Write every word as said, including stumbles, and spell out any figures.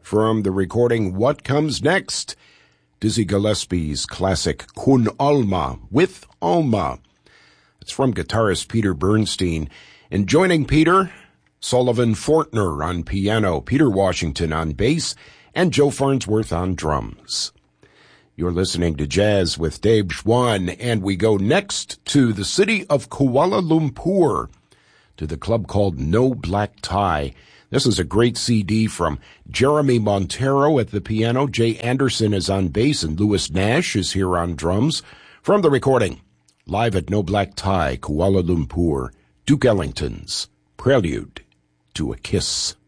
From the recording What Comes Next, Dizzy Gillespie's classic Kun Alma with Alma. It's from guitarist Peter Bernstein. And joining Peter, Sullivan Fortner on piano, Peter Washington on bass, and Joe Farnsworth on drums. You're listening to Jazz with Dave Schwann, and we go next to the city of Kuala Lumpur, to the club called No Black Tie. This is a great C D from Jeremy Montero at the piano, Jay Anderson is on bass, and Louis Nash is here on drums. From the recording, live at No Black Tie, Kuala Lumpur, Duke Ellington's Prelude to a Kiss.